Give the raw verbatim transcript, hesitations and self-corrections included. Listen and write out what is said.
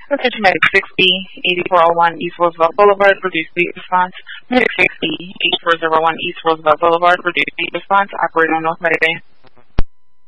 Attention Medic six B, eighty-four oh one East Roosevelt Boulevard, reduced beat response. Medic six B, eighty-four oh one East Roosevelt Boulevard, reduced beat response, operator on North Medibay.